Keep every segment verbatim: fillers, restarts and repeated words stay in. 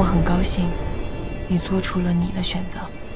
我很高兴你做出了你的选择。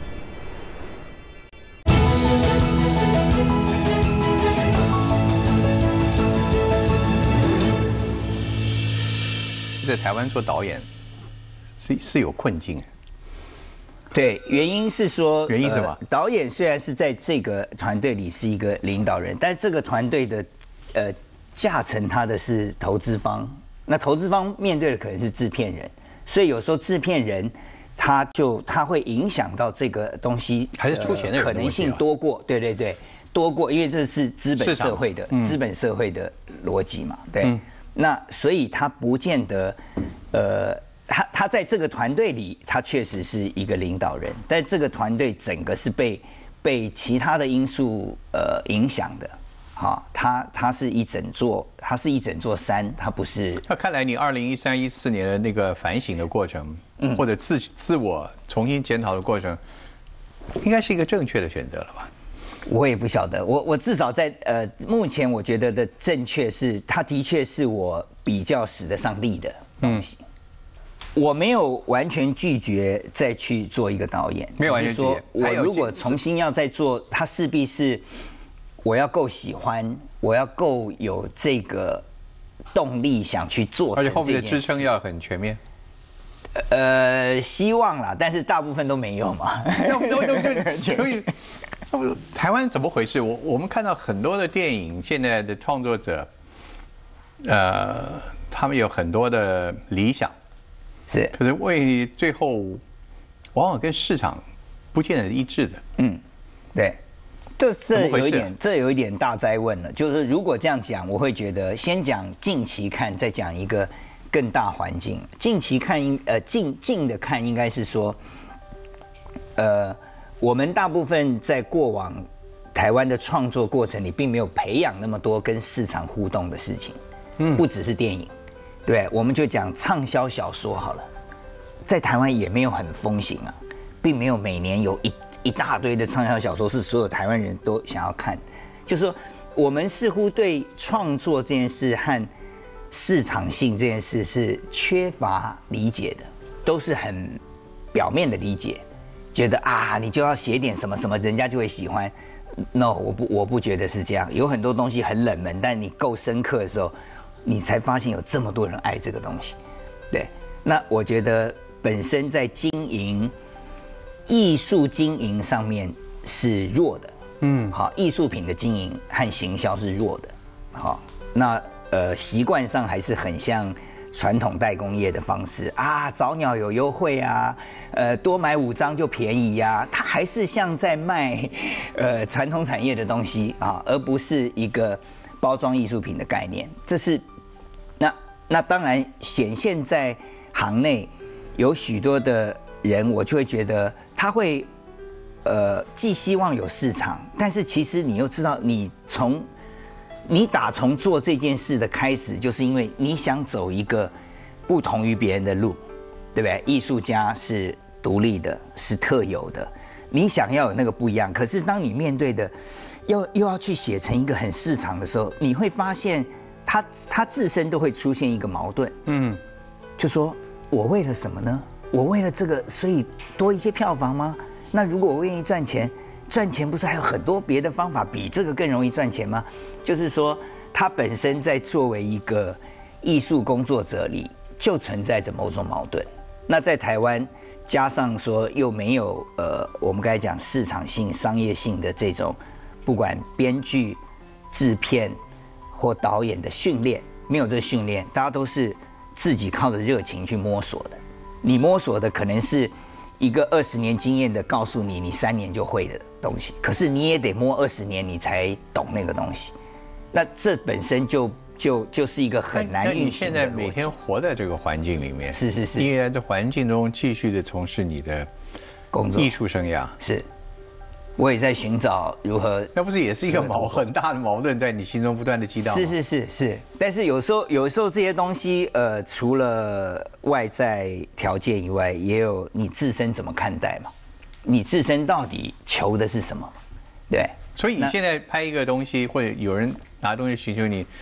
在台湾做导演是是有困境。 对，原因是说， 原因是什么？ 呃、导演虽然是在这个团队里是一个领导人，但这个团队的呃驾乘他的是投资方，那投资方面对的可能是制片人，所以有时候制片人他就他会影响到这个东西， 还是出钱的人的问题啊、 可能性多过，对对对，多过，因为这是资本社会的、嗯、资本社会的逻辑嘛，对。嗯、那所以他不见得，呃。他他在这个团队里，他确实是一个领导人，但这个团队整个是被被其他的因素呃影响的，哈，他他是一整座，他是一整座山，他不是。 那看来你二零一三一四年的那个反省的过程，嗯、或者自自我重新检讨的过程，应该是一个正确的选择了吧？ 我也不晓得，我我至少在呃目前我觉得的正确是，他的确是我比较使得上力的东西。嗯我没有完全拒绝再去做一个导演， 没有完全拒绝。 说我如果重新要再做，它势必是我要够喜欢，我要够有这个动力想去做， 而且后面的支撑要很全面。 呃，希望啦，但是大部分都没有嘛。 都都都就所以，台湾怎么回事？我我们看到很多的电影，现在的创作者，呃，他们有很多的理想。 是， 可是为最后，往往跟市场不见得一致的。 嗯，对，这这有一点，这有一点大哉问了。就是如果这样讲，我会觉得先讲近期看，再讲一个更大环境。近期看，呃，近近的看，应该是说，呃，我们大部分在过往台湾的创作过程里，并没有培养那么多跟市场互动的事情。嗯，不只是电影。对，我们就讲畅销小说好了，在台湾也没有很风行啊，并没有每年有一一大堆的畅销小说是所有台湾人都想要看。就是说，我们似乎对创作这件事和市场性这件事是缺乏理解的，都是很表面的理解，觉得啊，你就要写点什么什么，人家就会喜欢。No， 我不我不觉得是这样。有很多东西很冷门，但你够深刻的时候，你才发现有这么多人爱这个东西，对。那我觉得本身在经营艺术经营上面是弱的，嗯，好，艺术品的经营和行销是弱的，好，那呃习惯上还是很像传统代工业的方式啊，早鸟有优惠啊，呃，多买五张就便宜呀、啊，它还是像在卖呃传统产业的东西啊，而不是一个包装艺术品的概念，这是。那那当然显现在行内有许多的人，我就会觉得他会，呃，既希望有市场，但是其实你又知道，你从你打从做这件事的开始，就是因为你想走一个不同于别人的路，对不对？艺术家是独立的，是特有的，你想要有那个不一样。可是当你面对的又又要去写成一个很市场的时候，你会发现。他他自身都会出现一个矛盾，嗯，就说我为了什么呢？我为了这个，所以多一些票房吗？那如果我愿意赚钱，赚钱不是还有很多别的方法比这个更容易赚钱吗？就是说，他本身在作为一个艺术工作者里，就存在着某种矛盾。那在台湾，加上说又没有呃，我们刚才讲市场性、商业性的这种，不管编剧、制片。或导演的训练没有这个训练，大家都是自己靠着热情去摸索的。你摸索的可能是一个二十年经验的告诉你，你三年就会的东西，可是你也得摸二十年，你才懂那个东西。那这本身就就就是一个很难运行的逻辑。 现在每天活在这个环境里面， 是是是， 你也在环境中继续的从事你的工作、 艺术生涯， 是。我也在寻找如何， 那不是也是一个矛很大的矛盾在你心中不断的激荡吗？ 是是是是，但是有时候有时候这些东西，呃，除了外在条件以外，也有你自身怎么看待嘛？你自身到底求的是什么？对。 所以你现在拍一个东西，或者有人拿东西寻求你，